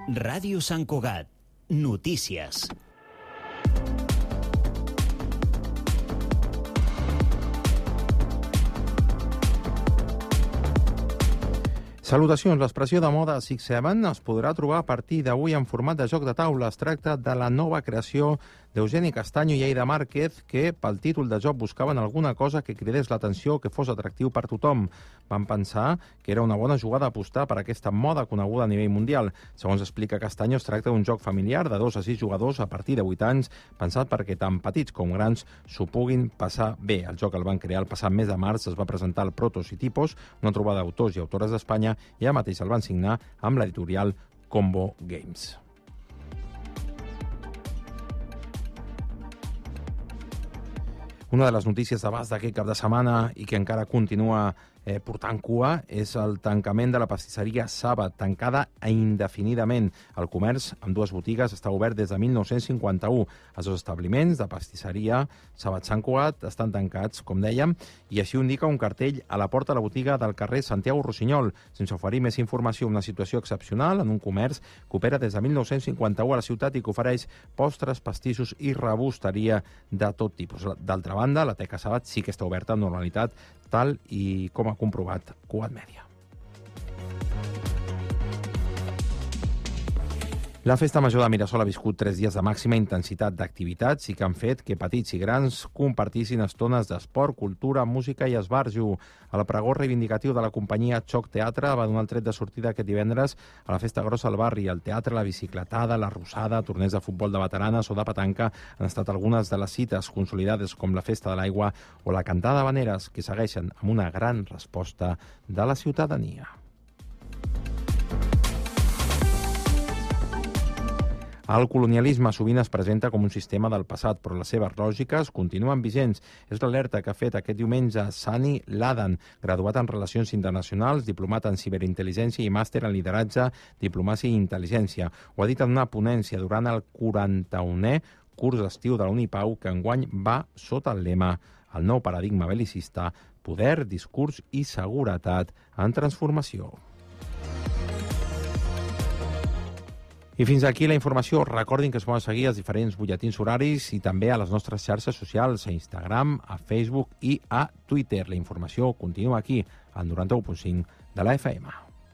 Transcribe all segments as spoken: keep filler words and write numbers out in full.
Ràdio Sant Cugat. Notícies. Salutacions. L'expressió de moda Six Seven es podrà trobar a partir d'avui en format de joc de taula. Es tracta de la nova creació d'Eugeni Castaño i Aida Márquez, que pel títol de joc buscaven alguna cosa que cridés l'atenció, que fos atractiu per tothom. Van pensar que era una bona jugada apostar per aquesta moda coneguda a nivell mundial. Segons explica Castaño, es tracta d'un joc familiar de dos a sis jugadors a partir de vuit anys, pensat perquè tant petits com grans s'ho puguin passar bé. El joc el van crear el passat mes de març, es va presentar el Protos i Tipos, una trobada d'autors i autores d'Espanya, i ja mateix el van signar amb l'editorial Combo Games. Una de les notícies d'abast d'aquest cap de setmana i que encara continua eh, portant cua és el tancament de la pastisseria Saba, tancada indefinidament. El comerç, amb dues botigues, està obert des de mil nou-cents cinquanta-u. Els dos establiments de pastisseria Saba Sant Cugat estan tancats, com dèiem, i així ho indica un cartell a la porta de la botiga del carrer Santiago Rossinyol, sense oferir més informació. Una situació excepcional en un comerç que opera des de mil nou-cents cinquanta-u a la ciutat i que ofereix postres, pastissos i rebosteria de tot tipus. D'altra banda, la Teca Sabat sí que està oberta amb normalitat, tal i com ha comprovat Cugat Mèdia. La Festa Major de Mirasol ha viscut tres dies de màxima intensitat d'activitats i que han fet que petits i grans compartissin estones d'esport, cultura, música i esbarjo. El pregó reivindicatiu de la companyia Xoc Teatre va donar el tret de sortida aquest divendres a la Festa Grossa al barri. El teatre, la bicicletada, la rosada, torneigs de futbol de veteranes o de petanca han estat algunes de les cites consolidades com la Festa de l'Aigua o la Cantada d'Habaneres, que segueixen amb una gran resposta de la ciutadania. El colonialisme sovint es presenta com un sistema del passat, però les seves lògiques continuen vigents. És l'alerta que ha fet aquest diumenge Sani Ladan, graduat en Relacions Internacionals, diplomat en Ciberintel·ligència i màster en Lideratge, Diplomàcia i Intel·ligència. Ho ha dit en una ponència durant el quaranta-unè curs d'estiu de la Unipau, que enguany va sota el lema El nou paradigma bel·licista, poder, discurs i seguretat en transformació. I fins aquí la informació. Recordin que es poden seguir els diferents butlletins horaris i també a les nostres xarxes socials, a Instagram, a Facebook i a Twitter. La informació continua aquí, al noranta-u punt cinc de la F M.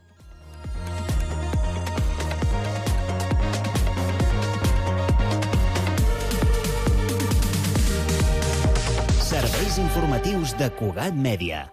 Serveis informatius de Cugat Mèdia.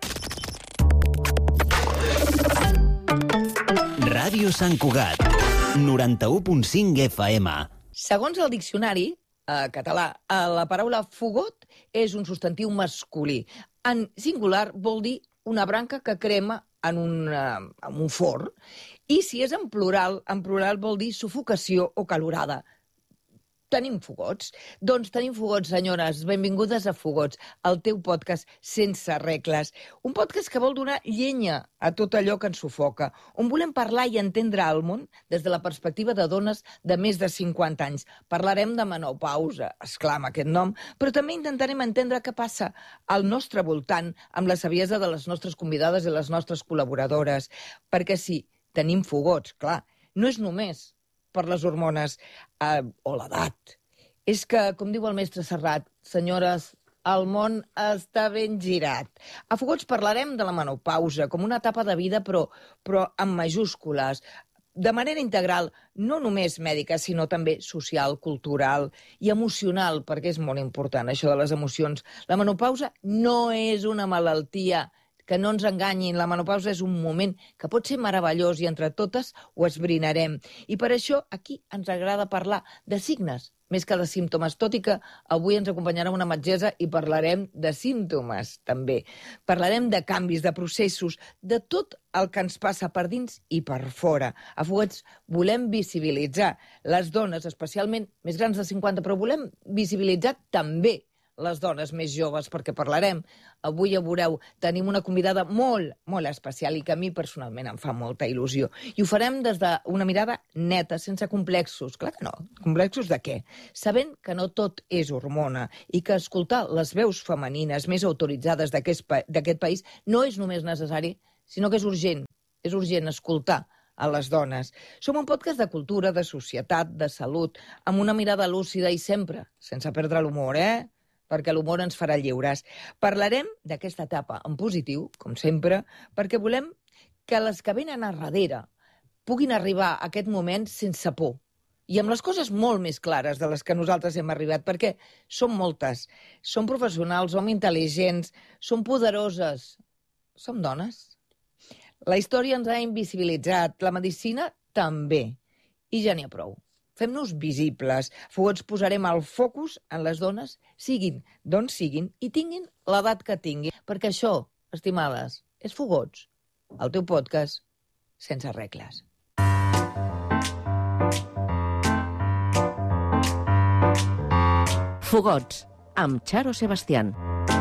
Ràdio Sant Cugat. noranta-u punt cinc F M. Segons el diccionari eh, català, eh, la paraula fogot és un substantiu masculí. En singular vol dir una branca que crema en un, eh, en un forn. I si és en plural, en plural vol dir sufocació o calorada. Tenim fogots? Doncs tenim fogots, senyores. Benvingudes a Fogots, el teu podcast sense regles. Un podcast que vol donar llenya a tot allò que ens sufoca, on volem parlar i entendre el món des de la perspectiva de dones de més de cinquanta anys. Parlarem de menopausa, esclar, amb aquest nom, però també intentarem entendre què passa al nostre voltant amb la saviesa de les nostres convidades i les nostres col·laboradores. Perquè sí, tenim fogots, clar, no és només per les hormones eh, o l'edat. És que, com diu el mestre Serrat, senyores, el món està ben girat. A Fogots parlarem de la menopausa com una etapa de vida, però, però amb majúscules, de manera integral, no només mèdica, sinó també social, cultural i emocional, perquè és molt important això de les emocions. La menopausa no és una malaltia. Que no ens enganyin, la menopausa és un moment que pot ser meravellós i entre totes ho esbrinarem. I per això aquí ens agrada parlar de signes, més que de símptomes, tot i que avui ens acompanyarà una metgessa i parlarem de símptomes, també. Parlarem de canvis, de processos, de tot el que ens passa per dins i per fora. A Fogots volem visibilitzar les dones, especialment més grans de cinquanta, però volem visibilitzar també les dones més joves, perquè parlarem. Avui, ja veureu, tenim una convidada molt, molt especial i que a mi personalment em fa molta il·lusió. I ho farem des d'una mirada neta, sense complexos. Clar que no. Complexos de què? Sabent que no tot és hormona i que escoltar les veus femenines més autoritzades d'aquest pa d'aquest país no és només necessari, sinó que és urgent. És urgent escoltar a les dones. Som un podcast de cultura, de societat, de salut, amb una mirada lúcida i sempre sense perdre l'humor, eh? Perquè l'humor ens farà lliures. Parlarem d'aquesta etapa en positiu, com sempre, perquè volem que les que venen a darrere puguin arribar a aquest moment sense por i amb les coses molt més clares de les que nosaltres hem arribat, perquè som moltes, som professionals, som intel·ligents, som poderoses, som dones. La història ens ha invisibilitzat, la medicina també, i ja n'hi ha prou. Fem-nos visibles, Fogots posarem el focus en les dones, siguin d'on siguin i tinguin l'edat que tinguin, perquè això, estimades, és Fogots, el teu podcast sense regles. Fogots, amb Charo Sebastián.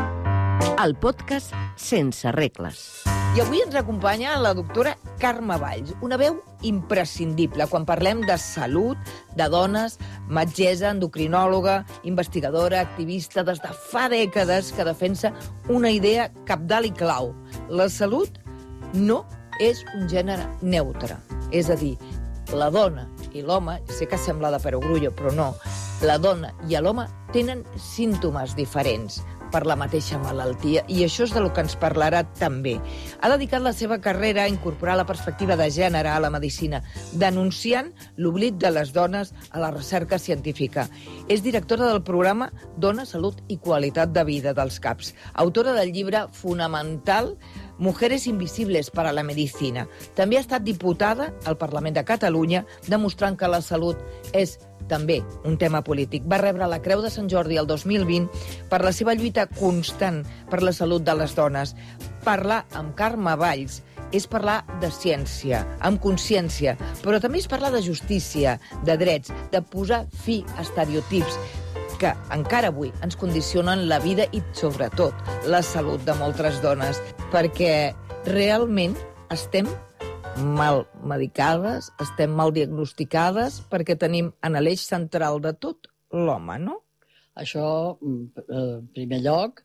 El podcast sense regles. I avui ens acompanya la doctora Carme Valls, una veu imprescindible quan parlem de salut, de dones, metgessa, endocrinòloga, investigadora, activista, des de fa dècades que defensa una idea cabdal i clau. La salut no és un gènere neutre. És a dir, la dona i l'home, sé que sembla de perogrullo, però no, la dona i l'home tenen símptomes diferents per la mateixa malaltia, i això és del que ens parlarà també. Ha dedicat la seva carrera a incorporar la perspectiva de gènere a la medicina, denunciant l'oblit de les dones a la recerca científica. És directora del programa Dona, Salut i Qualitat de Vida dels CAPs, autora del llibre fonamental Mujeres invisibles para la medicina. També ha estat diputada al Parlament de Catalunya, demostrant que la salut és també un tema polític. Va rebre la Creu de Sant Jordi el dos mil vint per la seva lluita constant per la salut de les dones. Parlar amb Carme Valls és parlar de ciència, amb consciència, però també és parlar de justícia, de drets, de posar fi a estereotips que encara avui ens condicionen la vida i, sobretot, la salut de moltes dones, perquè realment estem mal medicades, estem mal diagnosticades, perquè tenim en l'eix central de tot l'home, no? Això, en primer lloc,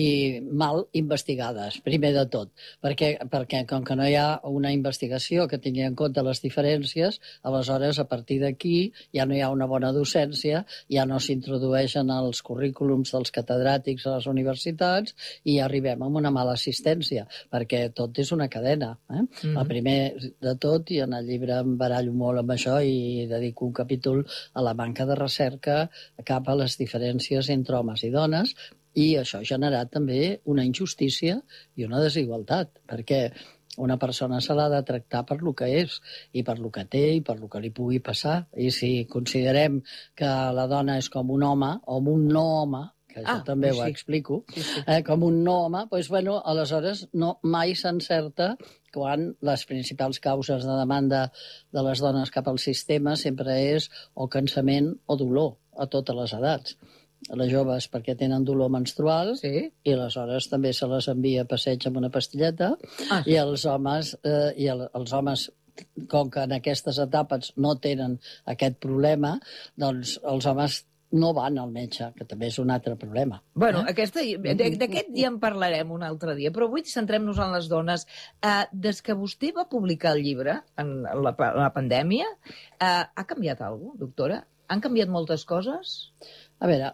i mal investigades, primer de tot. Perquè, perquè com que no hi ha una investigació que tingui en compte les diferències, aleshores, a partir d'aquí, ja no hi ha una bona docència, ja no s'introdueixen els currículums dels catedràtics a les universitats i arribem a una mala assistència, perquè tot és una cadena. Eh? Mm-hmm. El primer de tot, i en el llibre em barallo molt amb això i dedico un capítol a la manca de recerca cap a les diferències entre homes i dones, i això ha generat també una injustícia i una desigualtat, perquè una persona se l'ha de tractar per lo que és, i per lo que té, i per lo que li pugui passar. I si considerem que la dona és com un home, o un no home, que jo ah, també sí. ho explico, sí, sí. Eh, com un no home, doncs, bueno, aleshores no, mai s'encerta quan les principals causes de demanda de les dones cap al sistema sempre és o cansament o dolor a totes les edats. Les joves perquè tenen dolor menstrual, sí. i aleshores també se les envia a passeig amb una pastilleta, ah, sí. i els homes, eh, i el, els homes, com que en aquestes etapes no tenen aquest problema, doncs els homes no van al metge, que també és un altre problema. Bueno, eh? aquesta, d'aquest ja en parlarem un altre dia, però avui centrem-nos en les dones. Uh, des que vostè va publicar el llibre, en la, la pandèmia, uh, ha canviat alguna cosa, doctora? Han canviat moltes coses? A veure,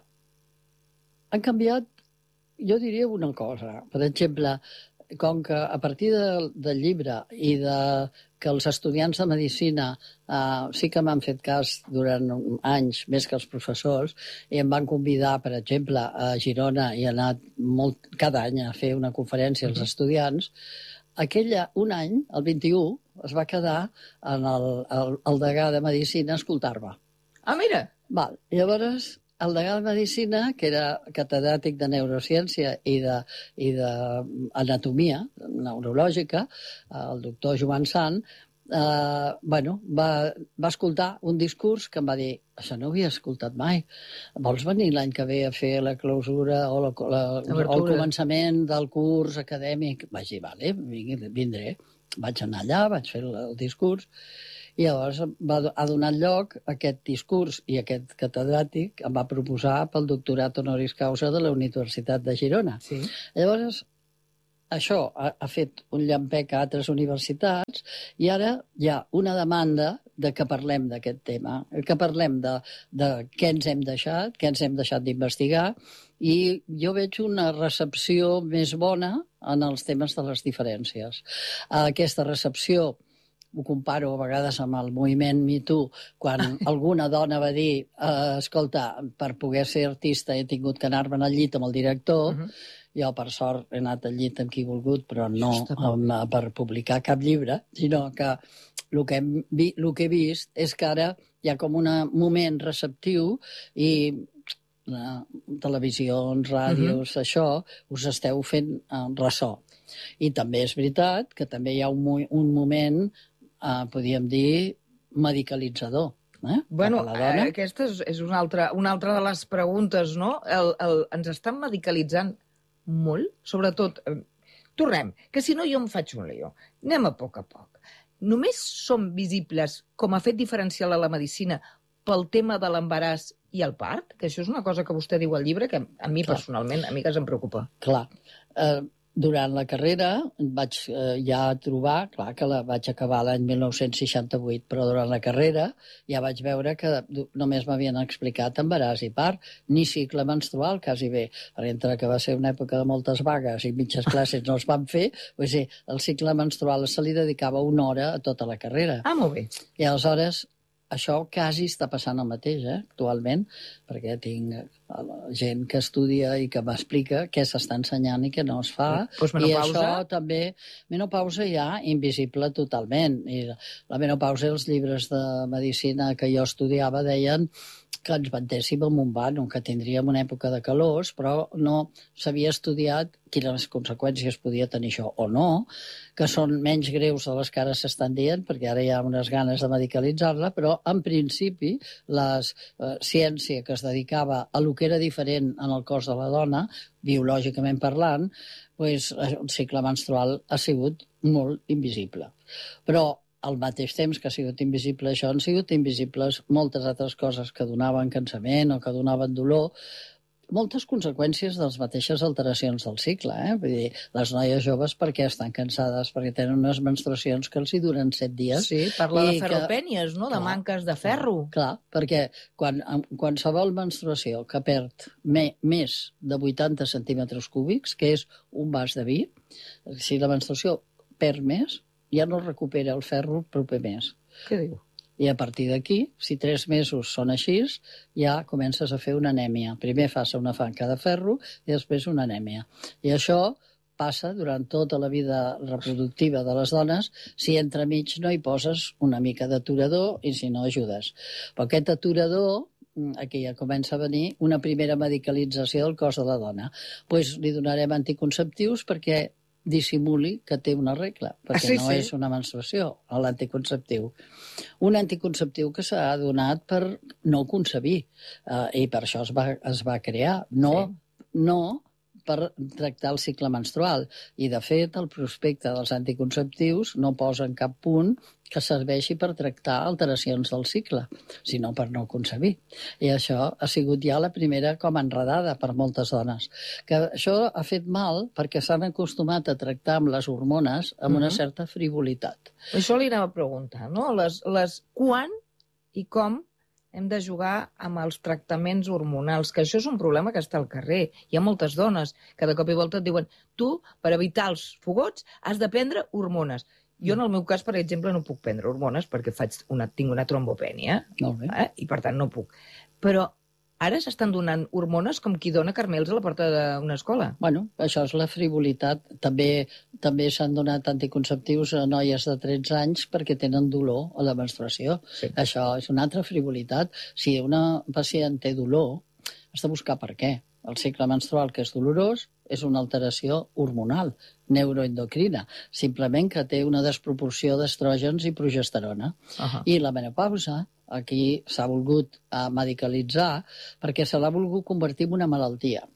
han canviat, jo diria una cosa. Per exemple, com que a partir de, del llibre i de que els estudiants de medicina eh, sí que m'han fet cas durant anys, més que els professors, i em van convidar, per exemple, a Girona, i he anat molt, cada any a fer una conferència als estudiants, aquella, un any, el vint-i-u, es va quedar en el, el, el degà de Medicina a escoltar-me. Ah, mira! Val. Llavors, el degà de Medicina, que era catedràtic de neurociència i d'anatomia neurològica, el doctor Joan Sant, eh, bueno, va, va escoltar un discurs que em va dir: això no ho havia escoltat mai. Vols venir l'any que ve a fer la clausura o, la, la, o el començament del curs acadèmic? Vaig dir, vale, vindré. Vaig anar allà, vaig fer el, el discurs, i llavors va, ha donat lloc a aquest discurs, i aquest catedràtic em va proposar pel doctorat honoris causa de la Universitat de Girona. Sí. Llavors, això ha, ha fet un llampec a altres universitats i ara hi ha una demanda de que parlem d'aquest tema, que parlem de, de què ens hem deixat, què ens hem deixat d'investigar, i jo veig una recepció més bona en els temes de les diferències. Aquesta recepció ho comparo a vegades amb el moviment Me Too, quan alguna dona va dir eh, escolta, per poder ser artista he tingut que anar-me'n al llit amb el director, uh-huh. Jo, per sort, he anat al llit amb qui he volgut, però no amb, per publicar cap llibre, sinó que el que, hem vi, el que he vist és que ara hi ha com un moment receptiu i eh, televisions, ràdios, uh-huh. això, us esteu fent eh, ressò. I també és veritat que també hi ha un, un moment, eh, podríem dir, medicalitzador. Eh? Bueno, eh, aquesta és, és una, altra, una altra de les preguntes, no? El, el, ens estan medicalitzant molt, sobretot, eh, tornem, que si no jo em faig un lío. Anem a poc a poc. Només som visibles com a fet diferencial a la medicina pel tema de l'embaràs i el part? Que això és una cosa que vostè diu al llibre que a mi Clar. personalment, a mi que em preocupa. Clar. Eh, durant la carrera vaig eh, ja trobar, clar que la vaig acabar l'any mil nou-cents seixanta-vuit, però durant la carrera ja vaig veure que només m'havien explicat embaràs i part, ni cicle menstrual, quasi bé, perquè entre que va ser una època de moltes vagues i mitges classes no es van fer, vull dir, el cicle menstrual se li dedicava una hora a tota la carrera. Ah, molt bé. I aleshores això quasi està passant el mateix, eh, actualment, perquè tinc gent que estudia i que m'explica què s'està ensenyant i què no es fa. Pues I això també... Menopausa ja invisible totalment. I la menopausa, els llibres de medicina que jo estudiava deien que ens ventéssim amb un vano, que tindríem una època de calors, però no s'havia estudiat quines conseqüències podia tenir això o no, que són menys greus de les que ara s'estan dient, perquè ara hi ha unes ganes de medicalitzar-la, però en principi la eh, ciència que es dedicava a lo que era diferent en el cos de la dona, biològicament parlant, doncs, el cicle menstrual ha sigut molt invisible. Però al mateix temps que ha sigut invisible això, han sigut invisibles moltes altres coses que donaven cansament o que donaven dolor, moltes conseqüències de les mateixes alteracions del cicle. Eh? Vull dir, les noies joves perquè estan cansades, perquè tenen unes menstruacions que els hi duren set dies. Sí, parla de ferropènies, que... no? De clar, manques de ferro. Clar, perquè quan, qualsevol menstruació que perd me, més de vuitanta centímetres cúbics, que és un vas de vi, si la menstruació perd més, ja no recupera el ferro el proper mes. Què diu? I a partir d'aquí, si tres mesos són així, ja comences a fer una anèmia. Primer fas una fanca de ferro i després una anèmia. I això passa durant tota la vida reproductiva de les dones si entremig no hi poses una mica d'aturador i si no ajudes. Però aquest aturador, aquí ja comença a venir una primera medicalització del cos de la dona. Doncs li donarem anticonceptius perquè dissimuli que té una regla, perquè ah, sí, no sí. és una menstruació, l'anticonceptiu. Un anticonceptiu que s'ha donat per no concebir, eh, i per això es va, es va crear, no, sí. no per tractar el cicle menstrual. I, de fet, el prospecte dels anticonceptius no posa en cap punt que serveixi per tractar alteracions del cicle, sinó per no concebir. I això ha sigut ja la primera com enredada per moltes dones. Que això ha fet mal perquè s'han acostumat a tractar amb les hormones amb uh-huh. una certa frivolitat. Això li anava a preguntar, no? Les, les quan i com hem de jugar amb els tractaments hormonals, que això és un problema que està al carrer. Hi ha moltes dones que de cop i volta et diuen tu, per evitar els fogots, has de prendre hormones. Jo, en el meu cas, per exemple, no puc prendre hormones perquè faig una, tinc una trombopènia, eh? I per tant no puc. Però ara s'estan donant hormones com qui dona carmels a la porta d'una escola. Bueno, això és la frivolitat. També també s'han donat anticonceptius a noies de tretze anys perquè tenen dolor a la menstruació. Sí. Això és una altra frivolitat. Si una pacient té dolor, has de buscar per què. El cicle menstrual, que és dolorós, és una alteració hormonal, neuroendocrina, simplement que té una desproporció d'estrògens i progesterona. Uh-huh. I la menopausa, aquí s'ha volgut uh, medicalitzar perquè se l'ha volgut convertir en una malaltia.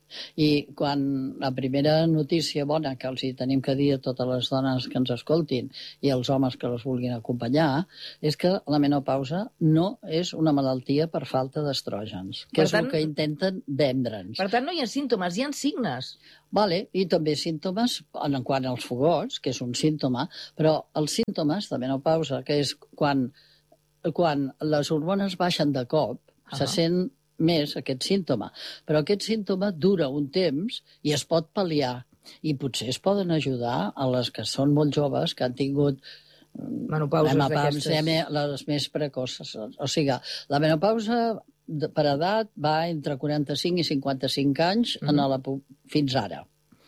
I quan la primera notícia bona que els hi tenim que dir a totes les dones que ens escoltin i als homes que les vulguin acompanyar és que la menopausa no és una malaltia per falta d'estrògens, que Per és tant- el que intenten vendre'ns. Per tant, no hi ha símptomes, hi ha signes. Vale, i també símptomes en quant als fogots, que és un símptoma, però els símptomes de menopausa, que és quan, quan les hormones baixen de cop, Ah. se sent més aquest símptoma. Però aquest símptoma dura un temps i es pot pal·liar. I potser es poden ajudar a les que són molt joves, que han tingut Menopauses menopausa, d'aquestes. les més precoces. O sigui, la menopausa de- per edat va entre quaranta-cinc i cinquanta-cinc anys Mhm. en la, pu- fins ara.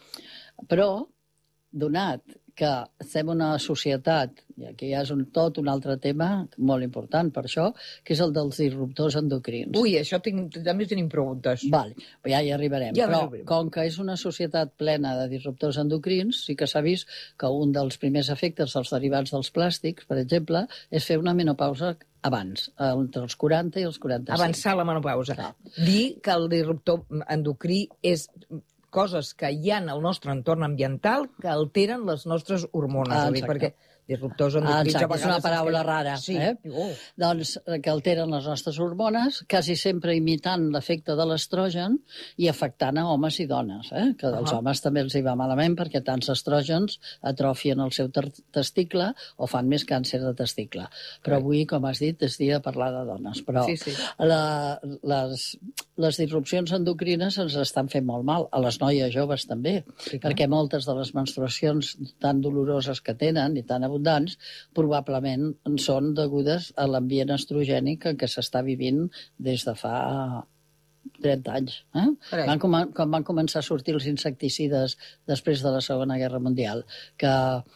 Però, donat que estem en una societat, i aquí ja és un, tot un altre tema molt important per això, que és el dels disruptors endocrins. Ui, això tinc, també tenim preguntes. Val, ja hi arribarem. Ja Però arribarem. com que és una societat plena de disruptors endocrins, sí que s'ha vist que un dels primers efectes dels derivats dels plàstics, per exemple, és fer una menopausa abans, eh, entre els quaranta i els quaranta-cinc. Avançar la menopausa. Clar. Dir que el disruptor endocrí és coses que hi ha al nostre entorn ambiental que alteren les nostres hormones. Ah, és a dir, exacte. perquè disruptors Ah, endocrins... exacte, a vegades és una paraula es- rara, Sí. eh? Oh. Doncs eh, que alteren les nostres hormones, quasi sempre imitant l'efecte de l'estrogen i afectant a homes i dones, eh? que als Ah. homes també els hi va malament perquè tants estrògens atrofien el seu ter- testicle o fan més càncer de testicle. Però avui, com has dit, és dia de parlar de dones. Però Sí, sí. la, les, les disrupcions endocrines ens estan fent molt mal, a les noies joves també, Sí, clar. perquè moltes de les menstruacions tan doloroses que tenen i tan abundants probablement són degudes a l'ambient estrogènic en què s'està vivint des de fa trenta anys. Eh? Carai. Van, com, quan van començar a sortir els insecticides després de la Segona Guerra Mundial, que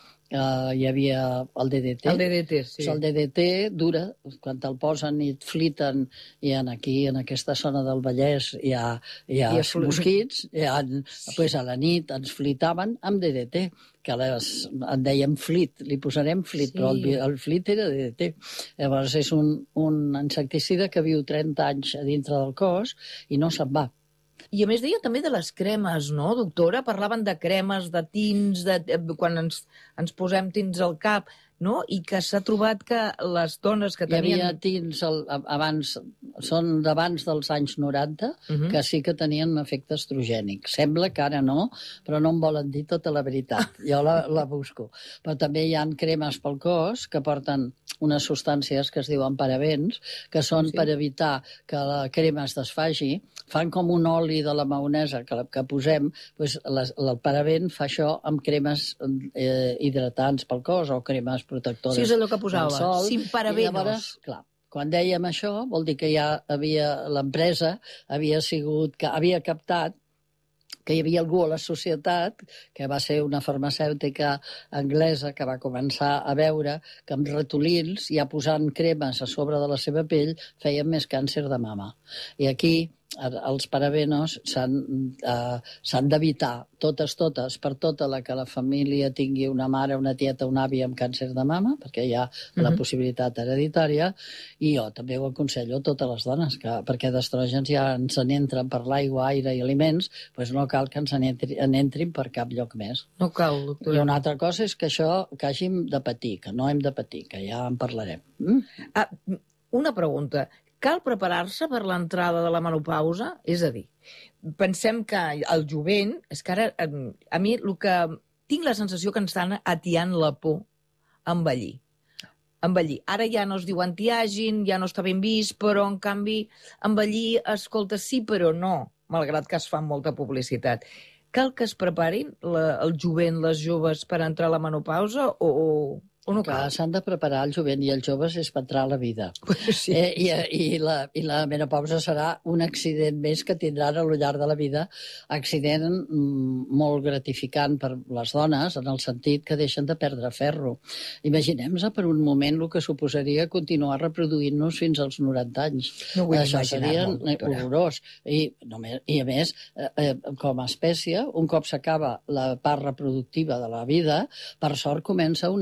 eh, hi havia el D D T. El D D T, sí. Pues el D D T dura, quan te'l posen i et fliten, i en aquí, en aquesta zona del Vallès, hi ha, hi ha Hi ha fl- mosquits, hi ha, pues a la nit ens flitaven amb D D T, que les, en dèiem flit, li posarem flit, Sí. però el, el flit era D D T. Llavors és un, un insecticida que viu trenta anys a dintre del cos i no se'n va. I a més deia també de les cremes, no, doctora? Parlaven de cremes, de tints, de, de quan ens, ens posem tints al cap, no? I que s'ha trobat que les dones que Hi havia tenien... tints el, abans, són d'abans dels anys noranta, Mhm. que sí que tenien un efecte estrogènic. Sembla que ara no, però no em volen dir tota la veritat. Jo la, la busco. Però també hi ha cremes pel cos que porten unes substàncies que es diuen parabens, que són Sí. per evitar que la crema es desfagi. Fan com un oli de la maonesa que, que posem, doncs les, el paraben fa això amb cremes eh, hidratants pel cos o cremes protectores Sí, és allò que posava, del sol. sin I parabenos. llavors, clar, quan dèiem això, vol dir que ja havia l'empresa havia sigut, que havia captat que hi havia algú a la societat, que va ser una farmacèutica anglesa que va començar a veure que amb ratolins, ja posant cremes a sobre de la seva pell, feien més càncer de mama. I aquí els parabenos s'han eh, s'han d'evitar, totes, totes, per tota la que la família tingui una mare, una tieta, un avi amb càncer de mama, perquè hi ha la Mhm. possibilitat hereditària, i jo també ho aconsello a totes les dones, que, perquè d'estrògens ja ens n'entren per l'aigua, aire i aliments, doncs no cal que ens n'entri- n'entrin per cap lloc més. No cal, I doctora. una altra cosa és que això que hàgim de patir, que no hem de patir, que ja en parlarem. Mm? Ah, una pregunta. Cal preparar-se per l'entrada de la menopausa? És a dir, pensem que el jovent... És que ara, em, a mi, el que tinc la sensació que ens estan atiant la por a envellir. Envellir. Ara ja no es diu antiaging, ja no està ben vist, però, en canvi, envellir, escolta, sí, però no, malgrat que es fa molta publicitat. Cal que es preparin la, el jovent, les joves, per entrar a la menopausa o, o, o no Que cal? s'han de preparar el jovent i els joves és per entrar a la vida. Sí. Eh, i, i, la, I la menopausa serà un accident més que tindran a lo llarg de la vida, accident mm, molt gratificant per les dones, en el sentit que deixen de perdre ferro. Imaginem-nos per un moment el que suposaria continuar reproduint-nos fins als noranta anys. No vull Això seria imaginar-m'ho, doctora. horrorós. I, només, I a més, eh, eh, com a espècie, un cop s'acaba la part reproductiva de la vida, per sort comença una etapa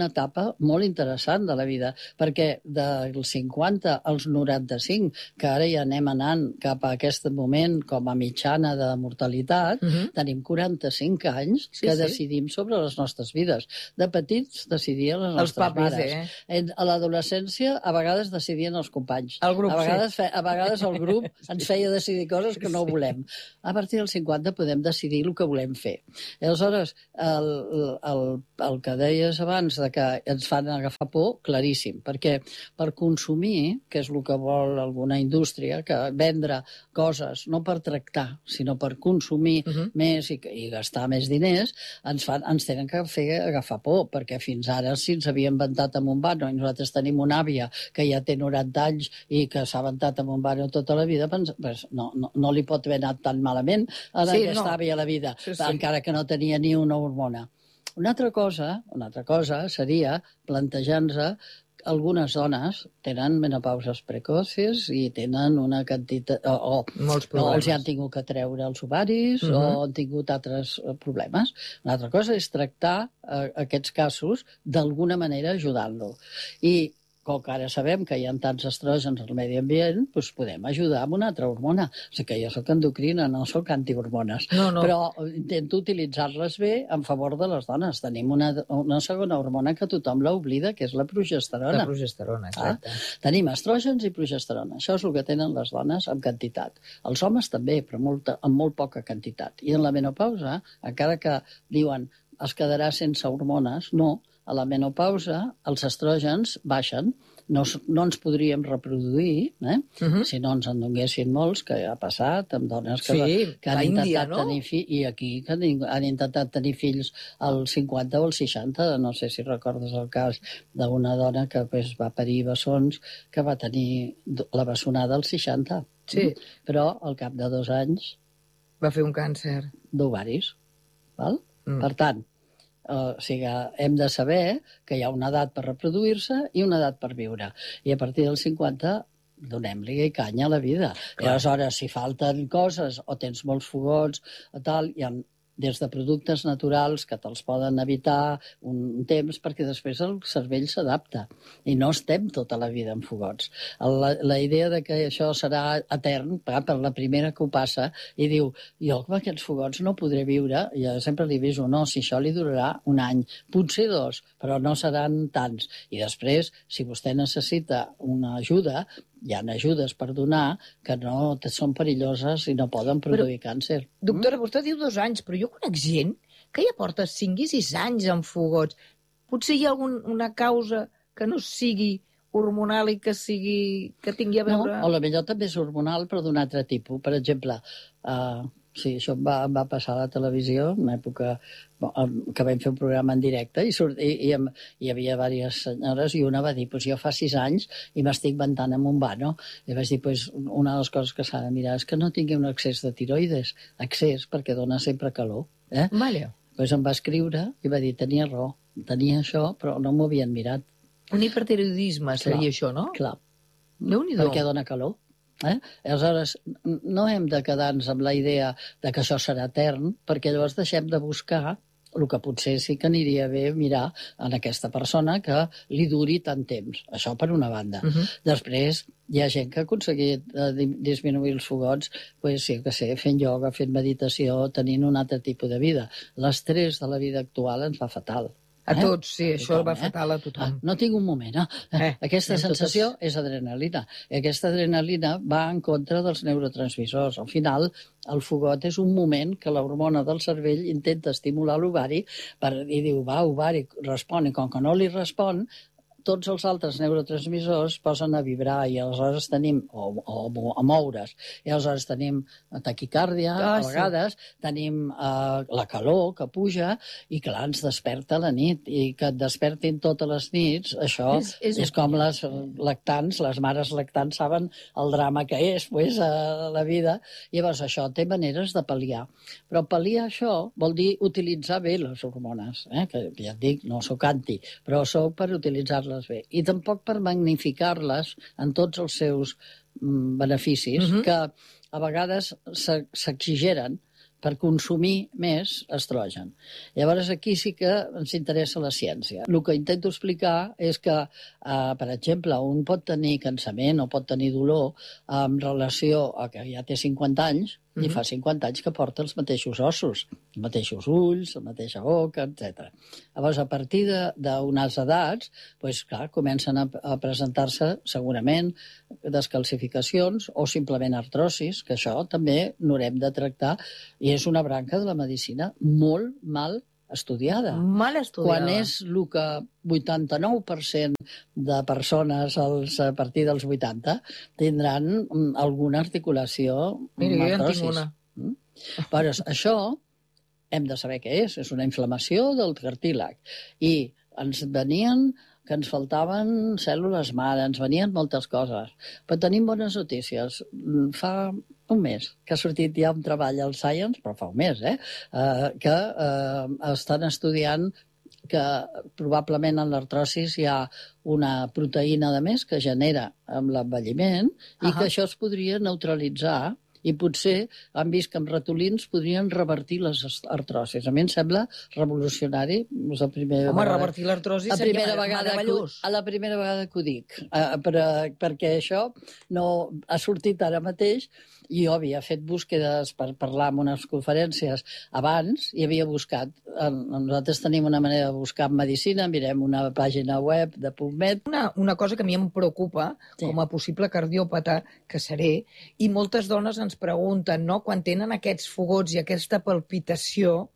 etapa molt interessant de la vida, perquè dels cinquanta als noranta-cinc, que ara ja anem anant cap a aquest moment com a mitjana de mortalitat, Mhm. tenim quaranta-cinc anys Sí, que sí. decidim sobre les nostres vides. De petits decidien les Els nostres papis, mares. eh? En- A l'adolescència a vegades decidien els companys. El grup, a, sí. vegades fe, a vegades el grup ens feia decidir coses que no volem. A partir dels cinquanta podem decidir el que volem fer. I aleshores, el, el, el que deies abans de que ens fan agafar por, claríssim, perquè per consumir, que és el que vol alguna indústria, que vendre coses no per tractar, sinó per consumir Uh -huh. més i, i gastar més diners, ens, fan, ens tenen que fer agafar por, perquè fins ara si ens havia inventat amb un vano i nosaltres tenim una àvia que ja té noranta anys i que s'ha aventat amb un vano tota la vida, doncs, pues no, no, no li pot haver anat tan malament a Sí, aquesta no. àvia a la vida, Sí, sí. encara que no tenia ni una hormona. Una altra cosa, una altra cosa seria plantejar-nos algunes dones tenen menopauses precoces i tenen una quantitat... O, o, Molts o problemes. els han tingut que treure els ovaris Mhm. o han tingut altres eh, problemes. Una altra cosa és tractar eh, aquests casos d'alguna manera ajudant-lo. I com que ara sabem que hi ha tants estrògens al medi ambient, doncs podem ajudar amb una altra hormona. O sigui que jo sóc endocrina, no sóc antihormones. No, no. Però intento utilitzar-les bé en favor de les dones. Tenim una, una segona hormona que tothom l'oblida, que és la progesterona. La progesterona, exacte. Tenim estrògens i progesterona. Això és el que tenen les dones en quantitat. Els homes també, però molta, amb molt poca quantitat. I en la menopausa, encara que diuen es quedarà sense hormones, no. A la menopausa els estrògens baixen, no, s- no ens podríem reproduir, eh? Mhm. si no ens en donguessin molts, que ha passat amb dones que, Sí, que han a intentat Índia, no? tenir fills, i aquí que han, han intentat tenir fills als cinquanta o als seixanta, no sé si recordes el cas d'una dona que pues, va parir bessons, que va tenir do- la bessonada als seixanta. Sí. Però al cap de dos anys Va fer un càncer. d'ovaris. Val? Mm. Per tant, eh, o sigui, hem de saber que hi ha una edat per reproduir-se i una edat per viure. I a partir dels cinquanta donem-li canya a la vida. I aleshores, si falten coses o tens molts fogots o tal, hi ha des de productes naturals que te'ls poden evitar un temps perquè després el cervell s'adapta i no estem tota la vida en fogots. La, la idea de que això serà etern, per la primera que ho passa, i diu, jo amb aquests fogots no podré viure, jo sempre li aviso, no, si això li durarà un any, potser dos, però no seran tants. I després, si vostè necessita una ajuda, hi ha ajudes per donar que no te- són perilloses i no poden produir però, càncer. Doctora, vostè diu dos anys, però jo conec gent que ja porta cinc i sis anys amb fogots. Potser hi ha alguna causa que no sigui hormonal i que sigui que tingui a No, veure... o potser també és hormonal, però d'un altre tipus. Per exemple, uh, sí, això em va, em va passar a la televisió, en una època bo, em- que vam fer un programa en directe, i, surt, i, i em- hi havia diverses senyores, i una va dir, pues jo fa sis anys i m'estic ventant amb un vano. I vaig dir, pues, una de les coses que s'ha de mirar és que no tingui un excés de tiroides. Excés, perquè dona sempre calor. Eh? Vale. Pues em va escriure i va dir, tenia raó, tenia això, però no m'ho havien mirat. Un hipertiroidisme seria Clar. això, no? Clar, Déu-n'hi-do. perquè dona calor. Eh? Aleshores, n- no hem de quedar-nos amb la idea de que això serà etern, perquè llavors deixem de buscar el que potser sí que aniria bé mirar en aquesta persona que li duri tant temps. Això per una banda. Uh -huh. Després, hi ha gent que ha aconseguit eh, di- disminuir els fogots, pues, sí, que sé, fent ioga, fent meditació, tenint un altre tipus de vida. L'estrès de la vida actual ens fa fatal. A Eh? tots, sí, això Tothom, va eh? fatal a Ah, tothom. no tinc un moment, eh? Eh, Aquesta anem totes- sensació és adrenalina. I aquesta adrenalina va en contra dels neurotransmissors. Al final, el fogot és un moment que l'hormona del cervell intenta estimular l'ovari per, i diu, va, ovari, respon. I com que no li respon, tots els altres neurotransmissors posen a vibrar i aleshores tenim, o, o a moure's, i aleshores tenim taquicàrdia, Ah, a sí. vegades tenim eh, la calor que puja i clar, ens desperta a la nit i que et despertin totes les nits, això És- és, és és com les lactants, les mares lactants saben el drama que és pues, a la vida. Llavors això té maneres de pal·liar, però pal·liar això vol dir utilitzar bé les hormones, eh? que ja et dic, no sóc anti, però sóc per utilitzar-les bé, i tampoc per magnificar-les en tots els seus mm, beneficis, Mhm. que a vegades s'e- s'exigeren per consumir més estrogen. Llavors, aquí sí que ens interessa la ciència. El que intento explicar és que, eh, per exemple, un pot tenir cansament o pot tenir dolor en relació a que ja té cinquanta anys, mm-hmm. i fa cinquanta anys que porta els mateixos ossos, els mateixos ulls, la mateixa boca, etcètera. Llavors, a partir d'unes edats, doncs, clar, comencen a, a presentar-se segurament descalcificacions o simplement artrosis, que això també n'haurem de tractar, i és una branca de la medicina molt mal estudiada. Mal estudiada. Quan és el que vuitanta-nou per cent de persones als, a partir dels vuitanta tindran alguna articulació Mira, amb jo ja en artrosis. tinc una. Mm? Però això hem de saber què és. És una inflamació del cartílag. I ens venien que ens faltaven cèl·lules mare, ens venien moltes coses. Però tenim bones notícies. Fa un mes que ha sortit ja un treball al Science, però fa un mes, eh? eh que eh, estan estudiant que probablement en l'artrosis hi ha una proteïna de més que genera amb l'envelliment i que això es podria neutralitzar i potser han vist que amb ratolins podrien revertir les artrosis. A mi em sembla revolucionari. És la primera Home, vegada, revertir l'artrosi la seria primera vegada que, meravellós. a la primera vegada que ho dic, uh, per, uh, perquè això no ha sortit ara mateix. Jo havia fet búsquedes per parlar en unes conferències abans i havia buscat. Nosaltres tenim una manera de buscar en medicina, mirem una pàgina web de PubMed. Una, una cosa que a mi em preocupa, sí. com a possible cardiòpata que seré, i moltes dones ens pregunten, no?, quan tenen aquests fogots i aquesta palpitació,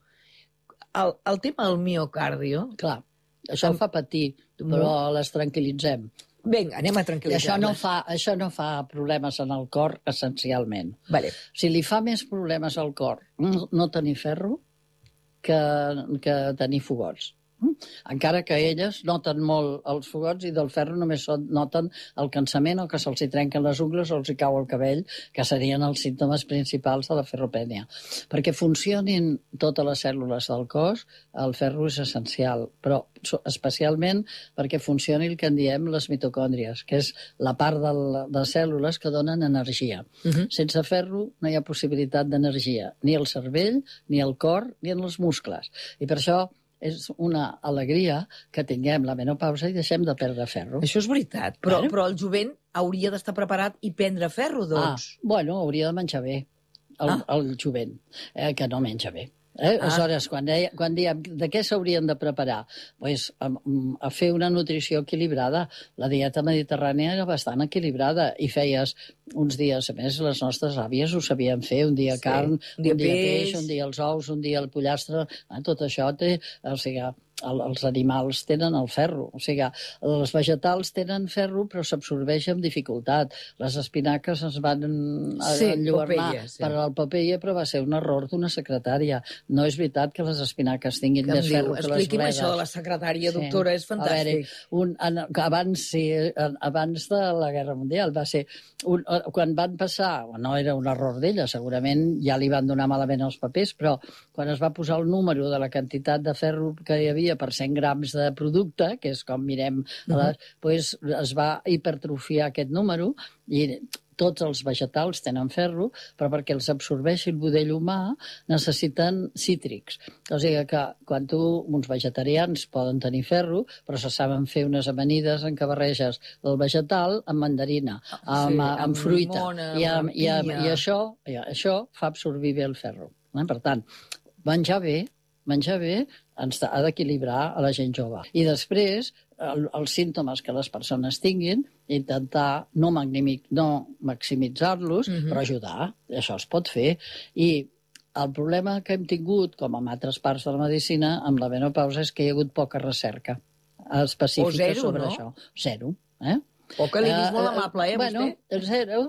el, el tema del miocardio... Clar, això em fa patir, però les tranquil·litzem. Vinga, anem a tranquil·litzar-les. Això no fa, això no fa problemes en el cor, essencialment. Vale. Si li fa més problemes al cor no, no tenir ferro que, que tenir fogots. Encara que elles noten molt els fogots i del ferro només noten el cansament o que se'ls hi trenquen les ungles o els hi cau el cabell, que serien els símptomes principals de la ferropènia. Perquè funcionin totes les cèl·lules del cos, el ferro és essencial, però especialment perquè funcioni el que en diem les mitocòndries, que és la part de les cèl·lules que donen energia. Uh-huh. Sense ferro no hi ha possibilitat d'energia, ni al cervell, ni al cor, ni en els muscles. I per això és una alegria que tinguem la menopausa i deixem de perdre ferro. Això és veritat, però, bueno. però el jovent hauria d'estar preparat i prendre ferro, doncs. Ah, bueno, hauria de menjar bé, el, ah. el jovent, eh, que no menja bé. Eh? Ah. Aleshores, quan, deia, quan diem de què s'haurien de preparar? Pues, a, a fer una nutrició equilibrada. La dieta mediterrània era bastant equilibrada i feies uns dies, a més, les nostres àvies ho sabien fer, un dia sí. carn, un dia, un dia peix, peix, un dia els ous, un dia el pollastre, eh? Tot això té... O sigui, el, els animals tenen el ferro, o sigui, els vegetals tenen ferro però s'absorbeix amb dificultat. Les espinaques es van sí, enlluernar sí. per al papeia, però va ser un error d'una secretària. No és veritat que les espinaques tinguin que més ferro que les bledes. Expliqui'm això de la secretària, sí. doctora, és fantàstic. A veure, un, en, abans, sí, abans de la Guerra Mundial va ser... Un, quan van passar, no era un error d'ella, segurament ja li van donar malament els papers, però quan es va posar el número de la quantitat de ferro que hi havia per cent grams de producte, que és com mirem, uh-huh. les, pues es va hipertrofiar aquest número i tots els vegetals tenen ferro, però perquè els absorbeixi el budell humà necessiten cítrics. O sigui que quan tu, uns vegetarians poden tenir ferro, però se saben fer unes amanides en què barreges el vegetal amb mandarina, amb, sí, amb, amb fruita, limona, i, amb, i, amb, i això, i això fa absorbir bé el ferro. Eh? Per tant, menjar bé, menjar bé ens ha d'equilibrar a la gent jove. I després, el, els símptomes que les persones tinguin, intentar no, no maximitzar-los, uh-huh. però ajudar. Això es pot fer. I el problema que hem tingut, com en altres parts de la medicina, amb la menopausa, és que hi ha hagut poca recerca específica zero, sobre no? això. Zero. Eh? Poca, li uh, dius molt amable, eh, bueno, vostè? Zero.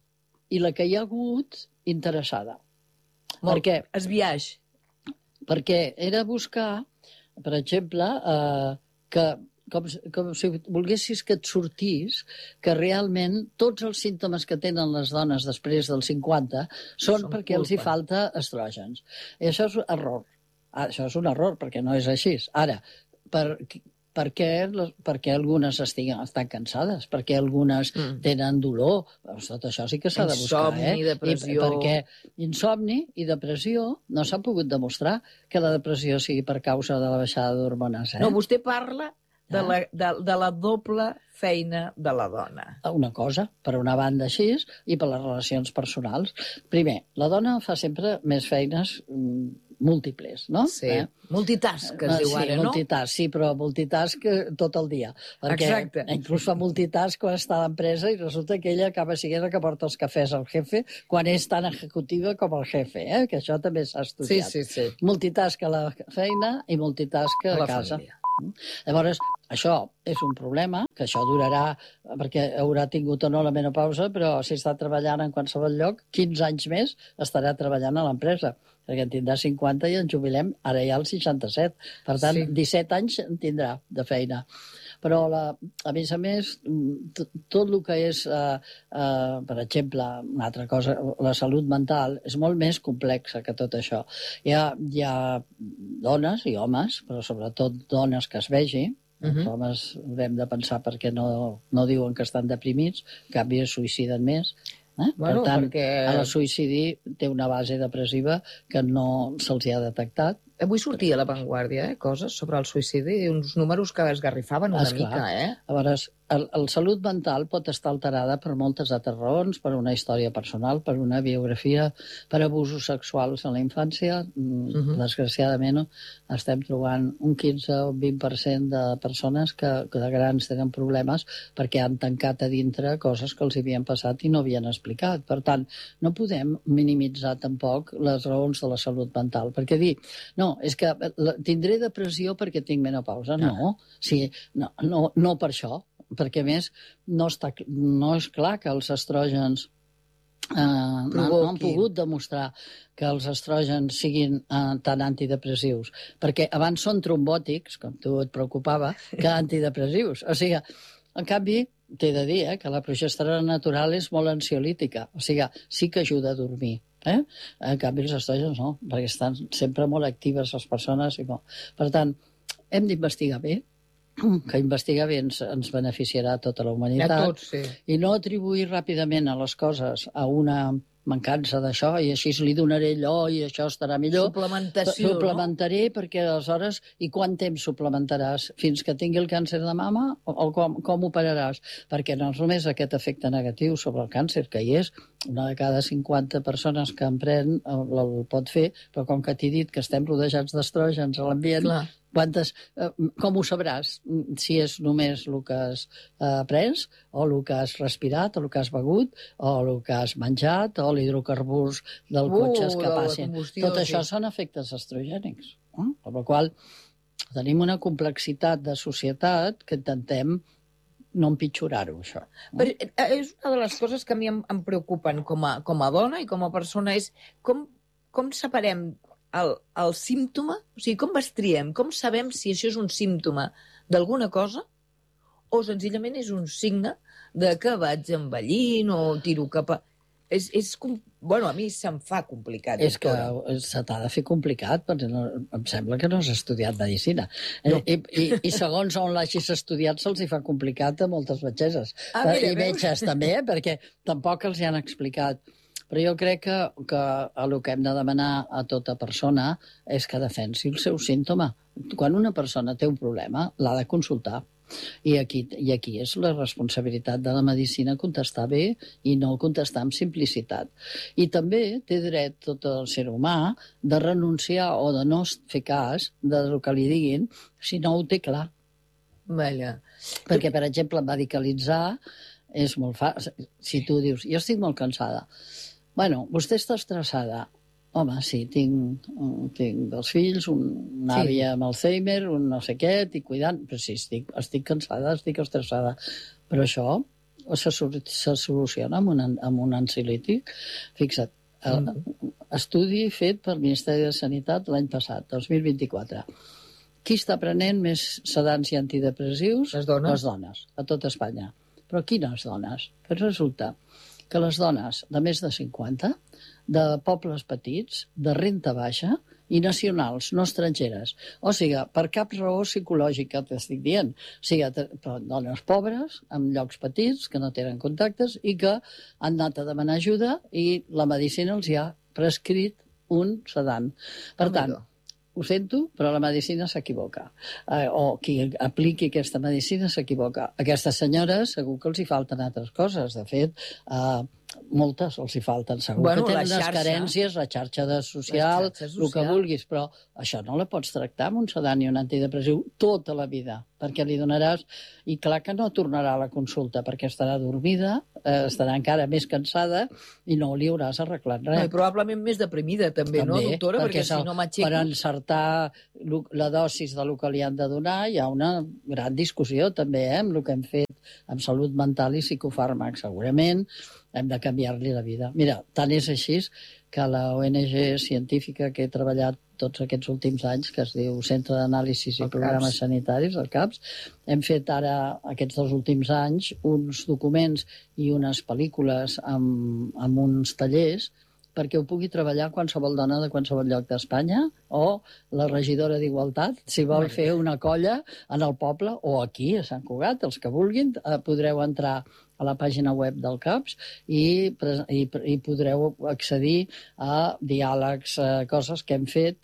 I la que hi ha hagut, interessada. Molt. Perquè es viatge. Perquè era buscar, per exemple, eh, que com, com si volguessis que et sortís que realment tots els símptomes que tenen les dones després dels cinquanta són, són perquè culpa. Els hi falta estrògens. I això és error. Ah, això és un error, perquè no és així. Ara, per, per què, perquè algunes estiguen, estan cansades, perquè algunes mm. tenen dolor. Tot això sí que s'ha de buscar. Insomni, eh? depressió... I perquè insomni i depressió no s'ha pogut demostrar que la depressió sigui per causa de la baixada d'hormones. Eh? No, vostè parla de la, de, de la doble feina de la dona. Una cosa, per una banda així, i per les relacions personals. Primer, la dona fa sempre més feines múltiples, no? Sí, eh? multitask, que es diu sí, ara, no? Multitask, sí, però multitask tot el dia. Perquè Exacte. Inclús fa multitask quan està a l'empresa i resulta que ella acaba sent la que porta els cafès al jefe quan és tan executiva com el jefe, eh? Que això també s'ha estudiat. Sí, sí, sí. Multitask a la feina i multitask a, A la casa. família. Llavors, això és un problema, que això durarà, perquè haurà tingut o no la menopausa, però si està treballant en qualsevol lloc, quinze anys més estarà treballant a l'empresa, perquè en tindrà cinquanta i en jubilem ara ja als seixanta-set. Per tant, sí. disset anys en tindrà de feina. Però, la, a més a més, tot el que és, eh, eh, per exemple, una altra cosa, la salut mental, és molt més complexa que tot això. Hi ha, hi ha dones i homes, però sobretot dones que es vegi, uh-huh. Els homes hem de pensar perquè no, no diuen que estan deprimits, en canvi es suïciden més. Eh? Bueno, per tant, perquè... el suïcidi té una base depressiva que no se'ls ha detectat. Avui sortia a La Vanguardia, eh, coses sobre el suïcidi, uns números que esgarrifaven una Esclar. mica, eh? Llavors, el, el salut mental pot estar alterada per moltes altres raons, per una història personal, per una biografia, per abusos sexuals en la infància. Uh-huh. Desgraciadament, estem trobant un quinze o vint per cent de persones que, que de grans tenen problemes perquè han tancat a dintre coses que els havien passat i no havien explicat. Per tant, no podem minimitzar tampoc les raons de la salut mental, perquè dir, no, és que tindré depressió perquè tinc menopausa. No, no, sí, no, no, no per això, perquè a més no, està, no és clar que els estrògens eh, no, no han pogut demostrar que els estrògens siguin eh, tan antidepressius, perquè abans són trombòtics, com tu et preocupava, que antidepressius. O sigui, en canvi, t'he de dir eh, que la progesterona natural és molt ansiolítica, o sigui, sí que ajuda a dormir. Eh? En canvi, els estrògens no, perquè estan sempre molt actives les persones. I molt. Per tant, hem d'investigar bé, que investigar bé ens, ens beneficiarà a tota la humanitat. A tots, sí. I no atribuir ràpidament a les coses a una mancança d'això i així li donaré allò i això estarà millor. Suplementació, Suplementaré, no? Perquè aleshores, i quant temps suplementaràs? Fins que tingui el càncer de mama? O, o com, com operaràs? Perquè no és només aquest efecte negatiu sobre el càncer, que hi és, una de cada cinquanta persones que en pren el, el pot fer, però com que t'he dit que estem rodejats d'estrògens a l'ambient, quantes, eh, com ho sabràs? Si és només el que has eh, pres, o el que has respirat, o el que has begut, o el que has menjat, o l'hidrocarburs del uh, cotxe que passin. Tot això sí. són efectes estrogènics. Eh? Per la qual tenim una complexitat de societat que intentem no empitjorar-ho, això. Però és una de les coses que a mi em, em preocupen com a, com a dona i com a persona, és com, com separem el, el símptoma, o sigui, com bastriem, com sabem si això és un símptoma d'alguna cosa o senzillament és un signe de que vaig envellint o tiro cap a... És, és com... Bueno, a mi se'm fa complicat. És que doctora. se t'ha de fer complicat, perquè no, em sembla que no has estudiat medicina. No. I, i, I segons on l'hagis estudiat se'ls hi fa complicat a moltes metgesses. Ah, mira, I metges també, eh? Perquè tampoc els hi han explicat. Però jo crec que, que el que hem de demanar a tota persona és que defensi el seu símptoma. Quan una persona té un problema, l'ha de consultar. I aquí, I aquí és la responsabilitat de la medicina contestar bé i no contestar amb simplicitat. I també té dret tot el ser humà de renunciar o de no fer cas del que li diguin si no ho té clar. Vaja. Perquè, per exemple, medicalitzar és molt fàcil. Si tu dius, jo estic molt cansada. Bueno, vostè està estressada. Home, sí, tinc, tinc dos fills, un, una Sí. àvia amb Alzheimer, un no sé què, estic cuidant, però sí, estic, estic cansada, estic estressada. Però això se, se soluciona amb un, amb un ansiolític. Fixa't, el, estudi fet pel Ministeri de Sanitat l'any passat, dos mil vint-i-quatre. Qui està prenent més sedants i antidepressius? Les dones. Les dones, a tot Espanya. Però quines dones? Però resulta que les dones de més de cinquanta, de pobles petits, de renta baixa i nacionals, no estrangeres. O sigui, per cap raó psicològica t'estic dient. O sigui, dones pobres, en llocs petits, que no tenen contactes i que han anat a demanar ajuda i la medicina els hi ha prescrit un sedant. Per tant, ho sento, però la medicina s'equivoca. Eh, o qui apliqui aquesta medicina s'equivoca. Aquestes senyores segur que els hi falten altres coses. De fet, eh, moltes els hi falten. Segur bueno, que tenen xarxa, unes carències, la xarxa de social, social, el que vulguis, però això no la pots tractar amb un sedant i un antidepressiu tota la vida, perquè li donaràs... I clar que no tornarà a la consulta, perquè estarà dormida, eh, estarà encara més cansada i no li hauràs arreglat res. No, i probablement més deprimida, també, també no, doctora? Perquè, perquè si no m'aixeco... Per encertar la dosis del que li han de donar hi ha una gran discussió, també, eh, amb el que hem fet amb salut mental i psicofàrmac. Segurament hem de canviar-li la vida. Mira, tant és així que la O N G científica que he treballat tots aquests últims anys, que es diu Centre d'Anàlisis i Programes Sanitaris, el CAPS, hem fet ara, aquests dos últims anys, uns documents i unes pel·lícules amb, amb uns tallers perquè ho pugui treballar qualsevol dona de qualsevol lloc d'Espanya o la regidora d'Igualtat, si vol fer una colla en el poble o aquí, a Sant Cugat, els que vulguin, eh, podreu entrar a la pàgina web del CAPS i, i, i podreu accedir a diàlegs, eh, coses que hem fet,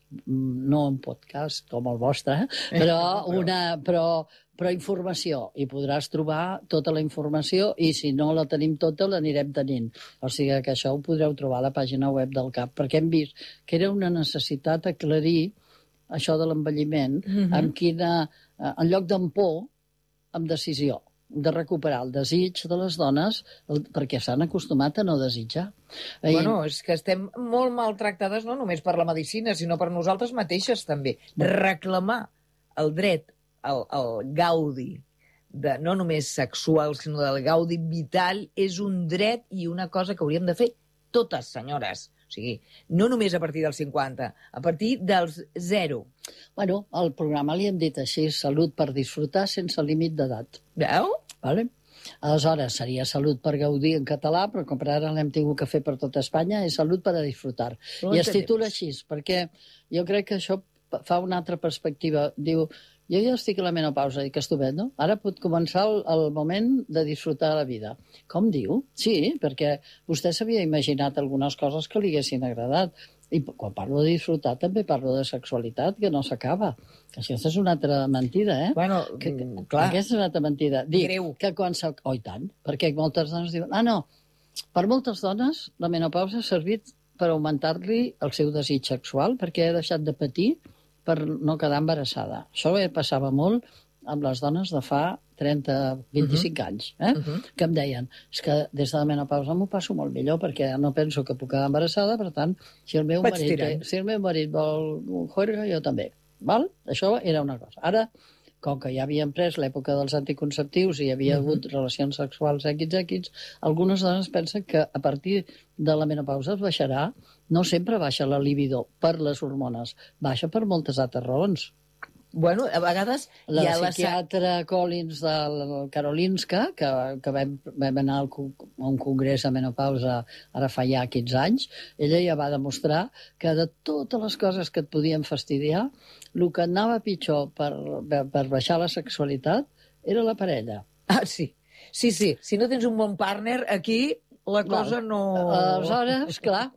no en podcast com el vostre, però, una, però, però informació, i podràs trobar tota la informació i si no la tenim tota l'anirem tenint. O sigui que això ho podreu trobar a la pàgina web del CAP, perquè hem vist que era una necessitat aclarir això de l'envelliment, mm-hmm. amb quina, en lloc d'en por, amb decisió, de recuperar el desig de les dones perquè s'han acostumat a no desitjar. Bueno, és que estem molt maltractades no només per la medicina, sinó per nosaltres mateixes també. Reclamar el dret al, al gaudi, de, no només sexual, sinó del gaudi vital, és un dret i una cosa que hauríem de fer totes, senyores. O sigui, no només a partir dels cinquanta, a partir dels zero. Bueno, al programa li hem dit així, salut per disfrutar sense límit d'edat. Veu? Vale? Aleshores, seria salut per gaudir en català, però com per ara l'hem tingut que fer per tot Espanya, és salut per a disfrutar. No I es titula així, perquè jo crec que això fa una altra perspectiva. Diu, jo ja estic a la menopausa, dic, estupendo, ara pot començar el, el moment de disfrutar la vida. Com diu? Sí, perquè vostè s'havia imaginat algunes coses que li haguessin agradat. I quan parlo de disfrutar també parlo de sexualitat, que no s'acaba. Aquesta és una altra mentida, eh? Bueno, que, clar. Aquesta és una altra mentida. Dic Greu. Que quan s'acaba... Oh, i tant. Perquè moltes dones diuen... Ah, no. Per moltes dones, la menopausa ha servit per augmentar-li el seu desig sexual, perquè ha deixat de patir per no quedar embarassada. Això passava molt amb les dones de fa trenta, vint-i-cinc uh-huh. anys, eh? Uh-huh. que em deien, és que des de la menopausa m'ho passo molt millor perquè no penso que puc quedar embarassada, per tant, si el meu, marit, si el meu marit vol juerga, jo també. Val? Això era una cosa. Ara, com que ja havien pres l'època dels anticonceptius i hi havia uh-huh. hagut relacions sexuals equis equis, algunes dones pensen que a partir de la menopausa es baixarà, no sempre baixa la libido per les hormones, baixa per moltes altres raons. Bueno, a vegades... La psiquiatra la... Collins de Karolinska, que, que vam, vam anar a un congrés a menopausa ara fa ja quinze anys, ella ja va demostrar que de totes les coses que et podien fastidiar, el que anava pitjor per, per baixar la sexualitat era la parella. Ah, sí. Sí, sí. Si no tens un bon partner, aquí la cosa Val. no... Aleshores, clar,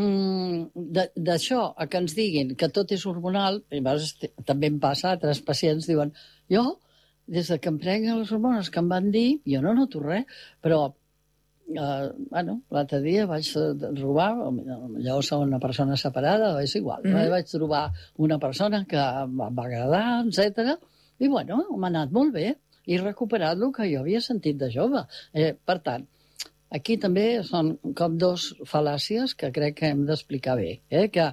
mm, d'això a que ens diguin que tot és hormonal, i també em passa, altres pacients diuen, jo, des que em prenguen les hormones que em van dir, jo no noto res, però eh, bueno, l'altre dia vaig trobar, allò sou una persona separada, és igual, mm -hmm. vaig trobar una persona que em va agradar, etcètera, i bueno, m'ha anat molt bé, i recuperat el que jo havia sentit de jove. Eh, per tant, aquí també són com dos fal·làcies que crec que hem d'explicar bé. Eh? Que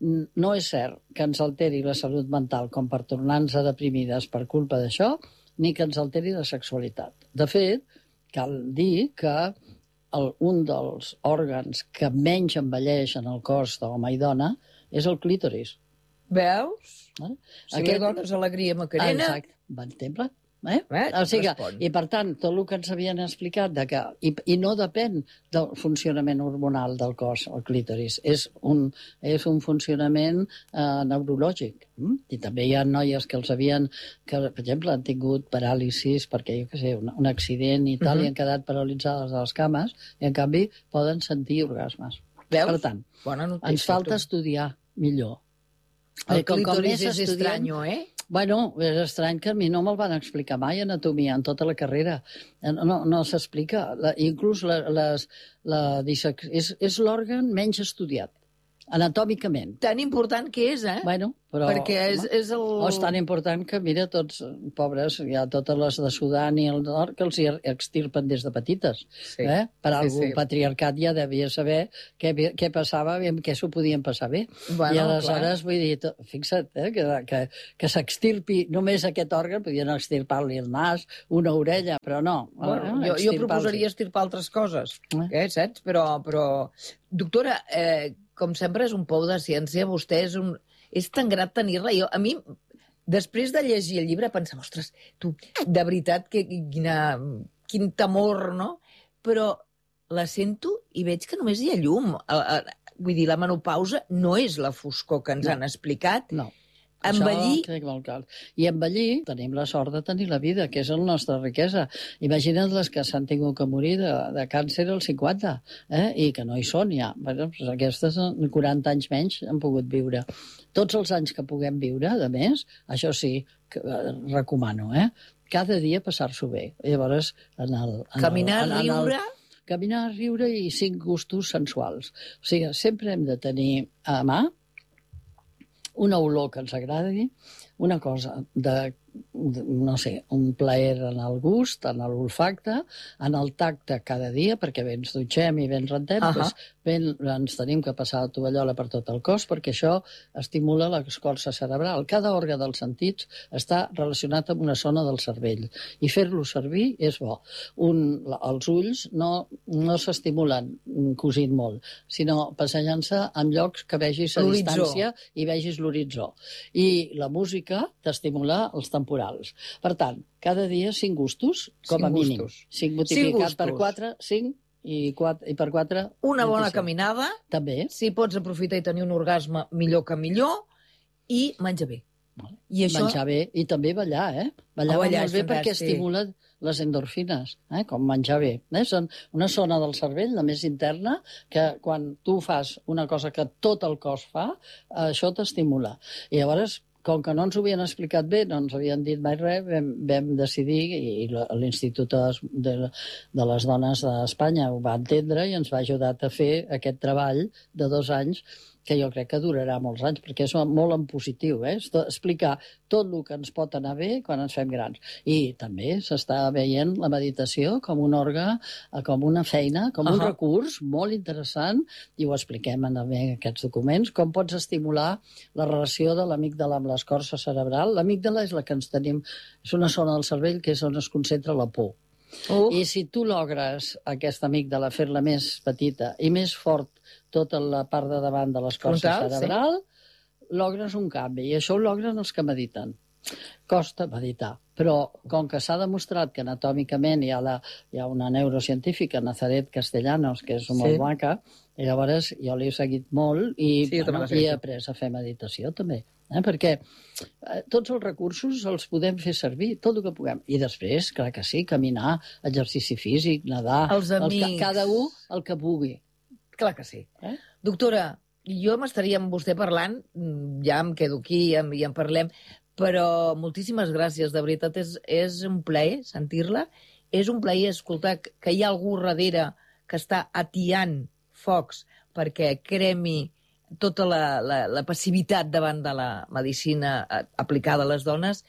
no és cert que ens alteri la salut mental com per tornar-nos deprimides per culpa d'això, ni que ens alteri la sexualitat. De fet, cal dir que el, un dels òrgans que menys envelleix en el cos d'home i dona és el clítoris. Veus? Eh? Si Aquest... la dona és alegria macarena... Exacte. Bon exemple. Eh? Eh? O sigui, Respon. I per tant, tot el que ens havien explicat de que, i, i no depèn del funcionament hormonal del cos, el clítoris, és un, és un funcionament eh, neurològic. Mm? I també hi ha noies que els havien, que per exemple han tingut paràlisis perquè, jo què sé, un, un accident i tal, uh -huh. i han quedat paralitzades a les cames, i en canvi poden sentir orgasmes. Veus? Per tant, Bona notícia, ens falta tu. estudiar millor. El Eh, com- com clítoris més és estudiem- estranyo, eh? Bueno, és estrany que a mi no me'l van explicar mai, anatomia, en tota la carrera. No, no s'explica. La, inclús la, les, la dissec... és, és l'òrgan menys estudiat, anatòmicament. Tan important que és, eh? Bueno, però... Perquè és, és el... O és tan important que, mira, tots, pobres, hi ha totes les de Sudan i el nord que els hi extirpen des de petites. Sí. Eh? Per Sí, algú, sí. el patriarcat ja devia saber què, què passava i amb què s'ho podien passar bé. Bueno, I aleshores, clar. vull dir, to- fixa't, eh, que, que, que s'extirpi només aquest òrgan, podien extirpar-li el nas, una orella, però no. Bueno, eh, jo, jo extirpar-los. proposaria estirpar altres coses, Eh? eh, saps? Però, però... Doctora, eh, com sempre és un pou de ciència, vostè és un... És tan grat tenir-la. Jo, a mi, després de llegir el llibre, pensava, ostres, tu, de veritat, que, quina, quin temor, no? Però la sento i veig que només hi ha llum. A, a, vull dir, la menopausa no és la foscor que ens No. han explicat. No. Envellir... Això crec molt clar. I envellir, tenim la sort de tenir la vida, que és la nostra riquesa. Imagina't les que s'han tingut que morir de, de càncer als cinquanta, eh? I que no hi són ja. Bueno, doncs aquestes, en quaranta anys menys, han pogut viure. Tots els anys que puguem viure, de més, això sí, que, eh, recomano, eh? Cada dia passar-s'ho bé. I llavors, en el... En Caminar, el, en el, riure... Caminar, riure i cinc gustos sensuals. O sigui, sempre hem de tenir a mà una olor que ens agradi, una cosa de, de no sé, un plaer en el gust, en l'olfacte, en el tacte cada dia, perquè bé ens dutxem i bé ens rentem, uh -huh. doncs ben, ens tenim que passar la tovallola per tot el cos, perquè això estimula l'escorça cerebral. Cada òrgan dels sentits està relacionat amb una zona del cervell, i fer-lo servir és bo. Un, els ulls no, no s'estimulen cosint molt, sinó passejant-se en llocs que vegis a L'horitzó. distància i vegis l'horitzó. I la música t'estimula els temporals. Per tant, cada dia cinc gustos, com Cinc a mínim. gustos. Cinc multiplicat Cinc per gustos. quatre, cinc, i, quatre, i per quatre... Una bona vint-i-cinc. caminada, També. si pots aprofitar i tenir un orgasme, millor que millor, i menjar bé. I això... Menjar bé i també ballar, eh? Ballar, Oh, va ballar molt és bé perquè fantàstic. estimula les endorfines, eh? Com menjar bé. Eh? Són una zona del cervell, la més interna, que quan tu fas una cosa que tot el cos fa, això t'estimula. I llavors, com que no ens ho havien explicat bé, no ens havien dit mai res, vam, vam decidir, i l'Institut de, de les Dones d'Espanya ho va entendre i ens va ajudar a fer aquest treball de dos anys, que jo crec que durarà molts anys, perquè és molt en positiu, eh? Explicar tot el que ens pot anar bé quan ens fem grans. I també s'està veient la meditació com un òrgan, com una feina, com uh -huh. un recurs molt interessant, i ho expliquem en aquests documents, com pots estimular la relació de l'amígdala amb l'escorça cerebral. L'amígdala és la que ens tenim, és una zona del cervell que és on es concentra la por. Uh. I si tu logres aquesta amígdala, fer-la més petita i més fort tota la part de davant de l'escorça Frontal, cerebral, sí. logres un canvi. I això ho logren els que mediten. Costa meditar, però com que s'ha demostrat que anatòmicament hi ha, la, hi ha una neurocientífica, Nazaret Castellanos, que és Sí. molt maca, i llavors jo l'he seguit molt i, Sí, jo també bueno, l'he seguit. i he après a fer meditació també. Eh? Perquè eh, tots els recursos els podem fer servir, tot el que puguem. I després, clar que sí, caminar, exercici físic, nedar... Els el amics. que, cada un el que pugui. Clar que sí. Eh? Doctora, jo m'estaria amb vostè parlant, mm, ja em quedo aquí i en, i en parlem, però moltíssimes gràcies, de veritat, és, és un plaer sentir-la, és un plaer escoltar que, que hi ha algú darrere que està atiant focs perquè cremi tota la, la, la passivitat davant de la medicina aplicada a les dones,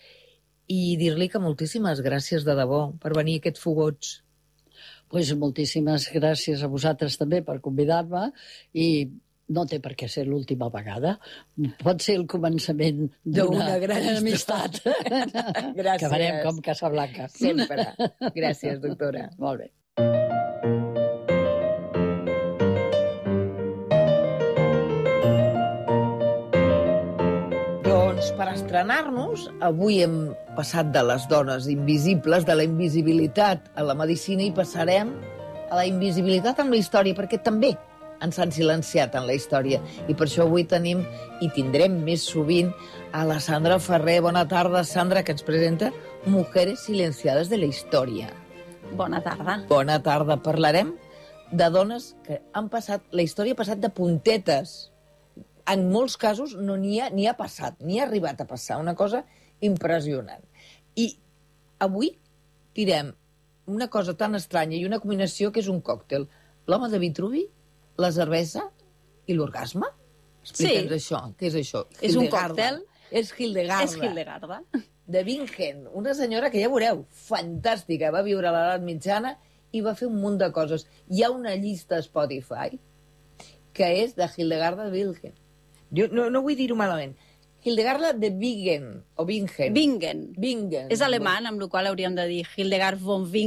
i dir-li que moltíssimes gràcies de debò per venir a aquests fogots. Pues moltíssimes gràcies a vosaltres també per convidar-me, i no té per què ser l'última vegada. Pot ser el començament d'una gran amistat. Gràcies. Acabarem com Casablanca. Sempre. Gràcies, doctora. Molt bé. Doncs per estar entrenar-nos. Avui hem passat de les dones invisibles, de la invisibilitat a la medicina, i passarem a la invisibilitat amb la història, perquè també ens han silenciat en la història. I per això avui tenim, i tindrem més sovint, a la Sandra Ferrer. Bona tarda, Sandra, que ens presenta Mujeres silenciades de la història. Bona tarda. Bona tarda. Parlarem de dones que han passat... La història ha passat de puntetes. En molts casos no n'hi ha, ni ha passat, ni ha arribat a passar. Una cosa impressionant. I avui direm una cosa tan estranya i una combinació que és un còctel. L'home de Vitruvi, la cervesa i l'orgasme? Explica'ns Sí. això. Què és això? És un Hildegarda. còctel. És Hildegarda. És Hildegarda. De Bingen, una senyora que ja veureu, fantàstica, va viure a l'edat mitjana i va fer un munt de coses. Hi ha una llista a Spotify que és de Hildegarda de Bingen. Jo no, no vull dir-ho malament. Hildegarda de Bingen, o Bingen. Bingen. Bingen. És alemany, amb la qual hauríem de dir Hildegard von Bingen.